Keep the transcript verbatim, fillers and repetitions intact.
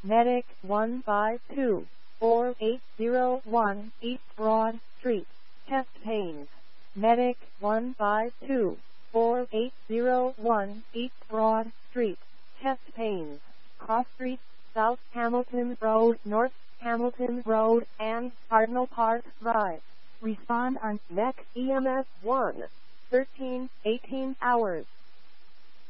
Medic one five two, four eight zero one East Broad Street, chest pains. Medic one five two, four eight zero one East Broad Street, chest pains. Cross Street, South Hamilton Road, North Hamilton Road, and Cardinal Park Drive. Respond on N E C E M S one, thirteen, eighteen hours.